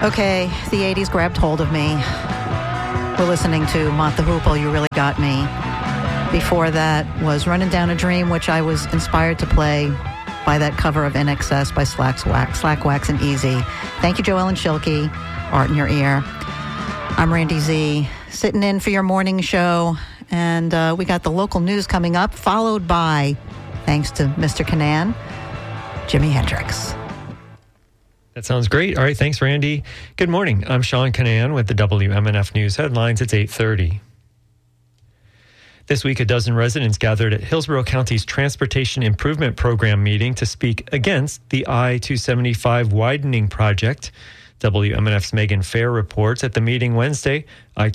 Okay, the 80s grabbed hold of me. We're listening to Mott the Hoople, You Really Got Me. Before that was Running Down a Dream, which I was inspired to play by that cover of NXS by Slackwax and Easy. Thank you, Joellen Schilke. Art in Your Ear. I'm Randy Z, sitting in for your morning show, and we got the local news coming up, followed by, thanks to Mr. Canan, Jimi Hendrix. That sounds great. All right, thanks, Randy. Good morning. I'm Sean Canan with the WMNF News headlines. It's 8:30. This week, a dozen residents gathered at Hillsborough County's Transportation Improvement Program meeting to speak against the I-275 widening project. WMNF's Megan Fair reports at the meeting Wednesday,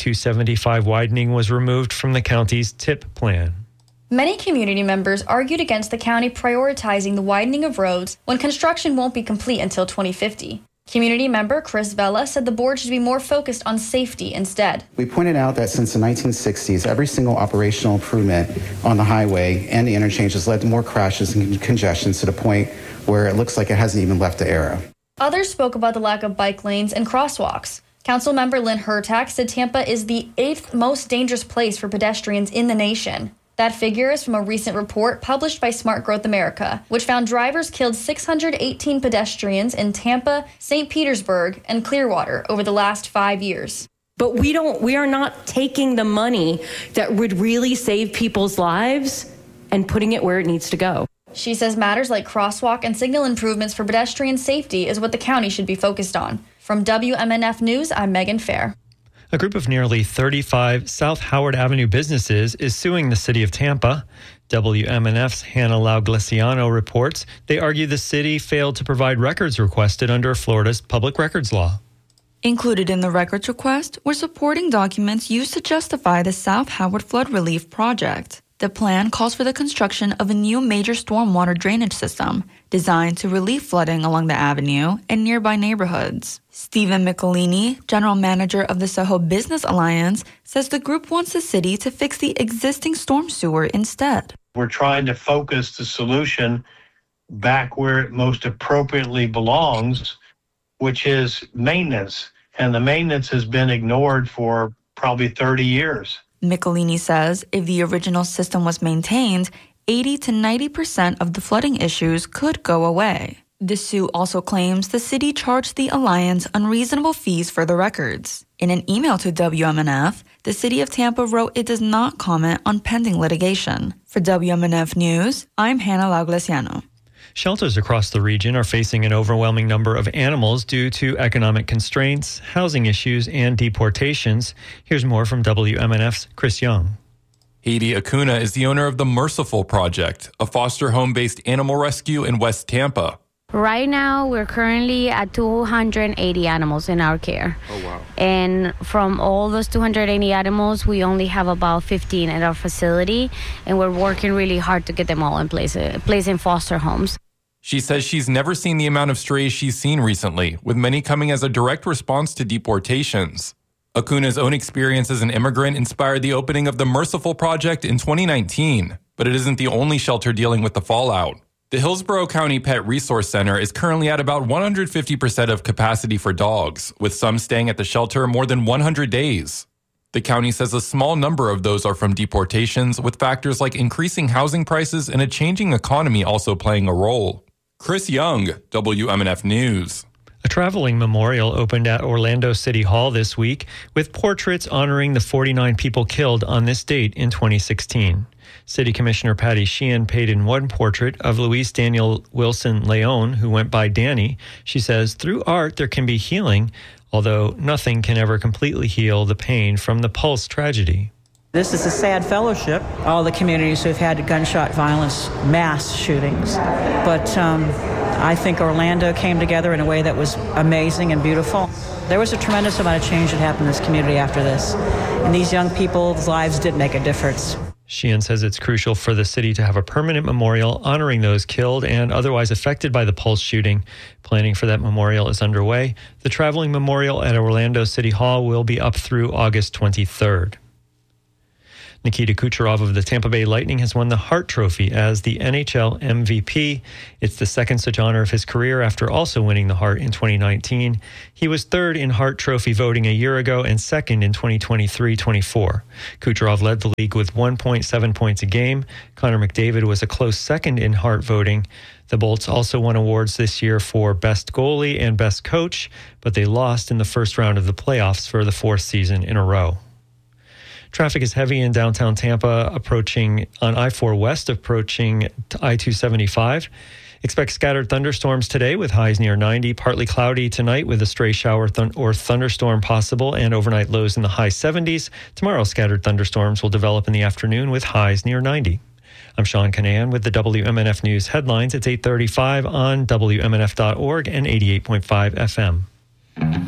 I-275 widening was removed from the county's TIP plan. Many community members argued against the county prioritizing the widening of roads when construction won't be complete until 2050. Community member Chris Vella said the board should be more focused on safety instead. We pointed out that since the 1960s, every single operational improvement on the highway and the interchange has led to more crashes and congestions to the point where it looks like it hasn't even left the era. Others spoke about the lack of bike lanes and crosswalks. Councilmember Lynn Hertak said Tampa is the 8th most dangerous place for pedestrians in the nation. That figure is from a recent report published by Smart Growth America, which found drivers killed 618 pedestrians in Tampa, St. Petersburg, and Clearwater over the last 5 years. But we are not taking the money that would really save people's lives and putting it where it needs to go. She says matters like crosswalk and signal improvements for pedestrian safety is what the county should be focused on. From WMNF News, I'm Megan Fair. A group of nearly 35 South Howard Avenue businesses is suing the city of Tampa. WMNF's Hannah Lauglesiano reports they argue the city failed to provide records requested under Florida's public records law. Included in the records request were supporting documents used to justify the South Howard Flood Relief Project. The plan calls for the construction of a new major stormwater drainage system designed to relieve flooding along the avenue and nearby neighborhoods. Stephen Michelini, general manager of the Soho Business Alliance, says the group wants the city to fix the existing storm sewer instead. We're trying to focus the solution back where it most appropriately belongs, which is maintenance. And the maintenance has been ignored for probably 30 years. Michelini says if the original system was maintained, 80 to 90% of the flooding issues could go away. The suit also claims the city charged the Alliance unreasonable fees for the records. In an email to WMNF, the city of Tampa wrote it does not comment on pending litigation. For WMNF News, I'm Hannah Lauglesiano. Shelters across the region are facing an overwhelming number of animals due to economic constraints, housing issues, and deportations. Here's more from WMNF's Chris Young. Heidi Acuna is the owner of the Merciful Project, a foster home-based animal rescue in West Tampa. Right now, we're currently at 280 animals in our care. Oh, wow. And from all those 280 animals, we only have about 15 at our facility, and we're working really hard to get them all in place in foster homes. She says she's never seen the amount of strays she's seen recently, with many coming as a direct response to deportations. Acuna's own experience as an immigrant inspired the opening of the Merciful Project in 2019, but it isn't the only shelter dealing with the fallout. The Hillsborough County Pet Resource Center is currently at about 150% of capacity for dogs, with some staying at the shelter more than 100 days. The county says a small number of those are from deportations, with factors like increasing housing prices and a changing economy also playing a role. Chris Young, WMNF News. A traveling memorial opened at Orlando City Hall this week with portraits honoring the 49 people killed on this date in 2016. City Commissioner Patty Sheehan paid in one portrait of Luis Daniel Wilson Leon, who went by Danny. She says, through art there can be healing, although nothing can ever completely heal the pain from the Pulse tragedy. This is a sad fellowship, all the communities who've had gunshot violence, mass shootings. But I think Orlando came together in a way that was amazing and beautiful. There was a tremendous amount of change that happened in this community after this. And these young people's lives did make a difference. Sheehan says it's crucial for the city to have a permanent memorial honoring those killed and otherwise affected by the Pulse shooting. Planning for that memorial is underway. The traveling memorial at Orlando City Hall will be up through August 23rd. Nikita Kucherov of the Tampa Bay Lightning has won the Hart Trophy as the NHL MVP. It's the second such honor of his career after also winning the Hart in 2019. He was third in Hart Trophy voting a year ago and second in 2023-24. Kucherov led the league with 1.7 points a game. Connor McDavid was a close second in Hart voting. The Bolts also won awards this year for Best Goalie and Best Coach, but they lost in the first round of the playoffs for the fourth season in a row. Traffic is heavy in downtown Tampa, approaching on I-4 West, approaching I-275. Expect scattered thunderstorms today with highs near 90, partly cloudy tonight with a stray shower or thunderstorm possible, and overnight lows in the high 70s. Tomorrow, scattered thunderstorms will develop in the afternoon with highs near 90. I'm Sean Canan with the WMNF News headlines. It's 8:35 on WMNF.org and 88.5 FM.